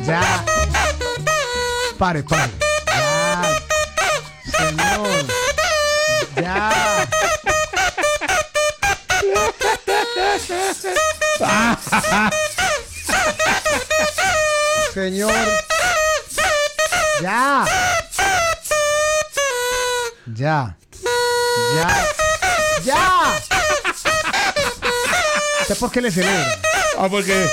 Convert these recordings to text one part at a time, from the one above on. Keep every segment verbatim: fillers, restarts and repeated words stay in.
Ya. Pare, pare. Ya. Señor. Ya. Señor. Ya. Ya. Ya. Ya. ¿Usted por qué le celebra? Ah, porque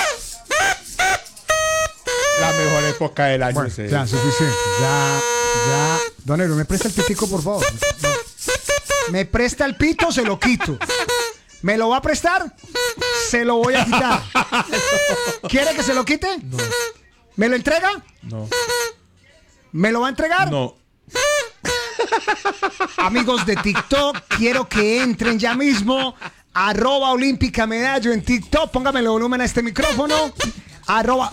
la mejor época del año. Bueno, sí. ya, suficiente. Ya, ya. Don Ebro, ¿me presta el pitico, por favor? ¿Me presta el pito? Se lo quito. ¿Me lo va a prestar? Se lo voy a quitar. ¿Quiere que se lo quite? No. ¿Me lo entrega? No. ¿Me lo va a entregar? No. Amigos de TikTok, quiero que entren ya mismo. Arroba Olímpica Medallo en TikTok. Póngame el volumen a este micrófono. Arroba.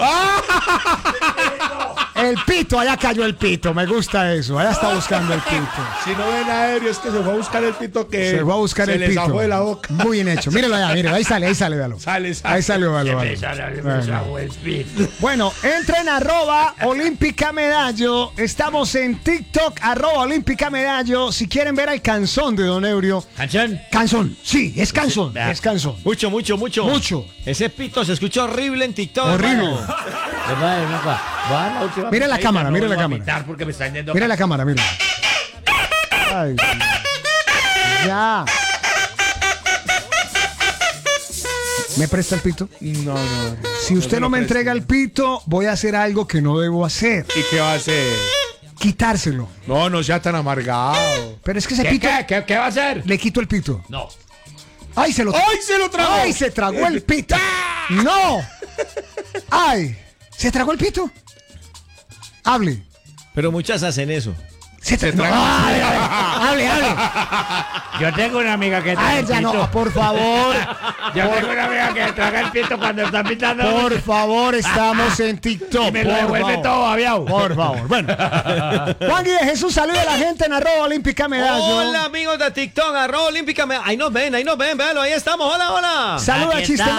El pito, allá cayó el pito. Me gusta eso. Allá está buscando el pito. Si no ven aéreo, es que se fue a buscar el pito que Se fue a buscar se el le pito. zafó de la boca. Muy bien hecho. Mírelo allá, mírelo. Ahí sale, ahí sale, véalo. Sale, sale. Ahí salió, véalo, véalo. Bueno, entren arroba Olímpica Medallo. Estamos en TikTok, arroba Olímpica Medallo. Si quieren ver al canzón de Don Ebrio. ¿Canción? Canzón, sí, es canzón. Vea. Es canzón. Mucho, mucho, mucho. Mucho. Ese pito se escuchó horrible en TikTok. Horrible. hermano. ¿Verdad? Es una cosa. Va a la última Mira la pitadita, cámara, no mira la vuelvo a cámara. pitar porque me están yendo. Mira la cámara, mira. Ay, ya. ¿Me presta el pito? No, no. Si usted no me entrega el pito, voy a hacer algo que no debo hacer. ¿Y qué va a hacer? Quitárselo. No, no sea tan amargado. Pero es que ese ¿Qué, pito... qué, qué, qué va a hacer? Le quito el pito. No. ¡Ay, se lo... ¡Ay, se lo tragó! ¡Ay, se tragó el pito! ¡No! ¡Ay! ¿Se tragó el pito? Hable. Pero muchas hacen eso. Se, tra- tragó. No, hable, hable, hable, hable. Yo tengo una amiga que Ay, ya no, por favor. Yo tengo una amiga que traga el pito cuando está pitando. Por favor, estamos en TikTok. Y me lo por devuelve favor. todo, aviao. Por favor. Bueno. Juan Guille Jesús, saluda a la gente en arroba Olímpica Medallo. Hola amigos de TikTok, arroba Olímpica. Ahí nos ven, ahí nos ven, véalo, ahí estamos. Hola, hola. Saluda Aquí Chiste está.